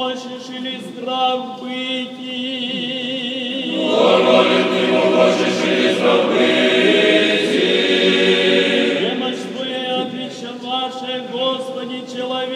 хочешь или здрав быти? Дорогой ты хочешь или здрав быти? Немощь Твоя, отвеча ваше, Господи, человек.